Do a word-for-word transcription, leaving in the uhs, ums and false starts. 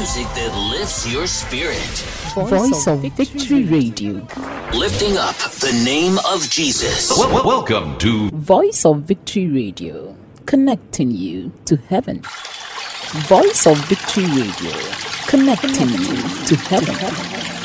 music that lifts your spirit. Voice of Victory Radio. Lifting up the name of Jesus. Wel- wel- welcome to Voice of Victory Radio. Connecting you to heaven. Voice of Victory Radio. Connecting you to heaven.